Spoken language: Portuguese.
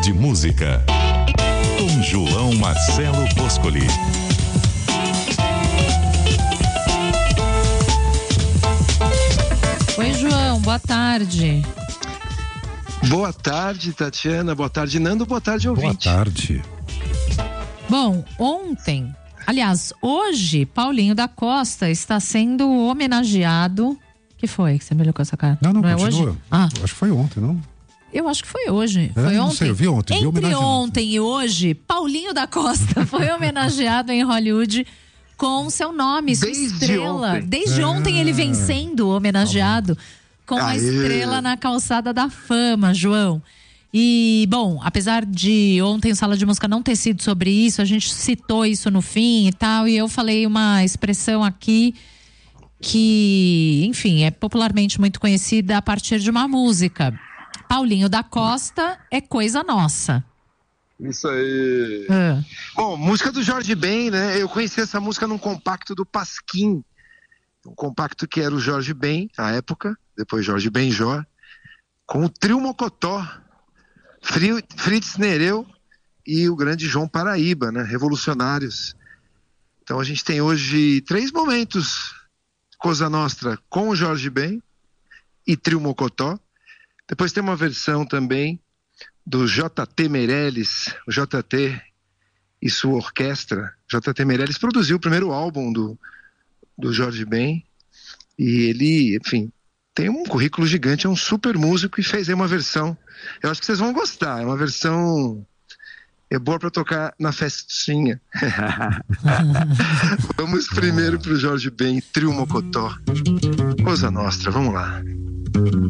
de Música, com João Marcelo Boscoli. Oi, João, boa tarde. Boa tarde, Tatiana, boa tarde, Nando, boa tarde, ouvinte. Boa tarde. Bom, hoje, Paulinho da Costa está sendo homenageado. Que foi que você me olhou com essa cara? Não é continua. Hoje? Acho que foi ontem, não? Eu acho que foi hoje. Foi ontem. Não sei, eu vi ontem. Entre ontem e hoje, Paulinho da Costa foi homenageado em Hollywood com seu nome, sua estrela. Desde ontem ele vem sendo homenageado com a estrela na calçada da fama, João. E, bom, apesar de ontem o Sala de Música não ter sido sobre isso, a gente citou isso no fim e tal, e eu falei uma expressão aqui que, enfim, é popularmente muito conhecida a partir de uma música. Paulinho da Costa é coisa nossa. Isso aí. Bom, música do Jorge Ben, né? Eu conheci essa música num compacto do Pasquim. Um compacto que era o Jorge Ben, à época, depois Jorge Benjor, com o Trio Mocotó, Fritz Nereu e o grande João Paraíba, né? Revolucionários. Então a gente tem hoje 3 momentos. Cosa Nostra com o Jorge Ben e Trio Mocotó. Depois tem uma versão também do JT Meirelles, o JT e sua orquestra. JT Meirelles produziu o primeiro álbum do Jorge Ben e ele, enfim, tem um currículo gigante, é um super músico e fez aí uma versão. Eu acho que vocês vão gostar, é uma versão boa para tocar na festinha. Vamos primeiro pro Jorge Ben, Trio Mocotó. Cosa Nostra, vamos lá.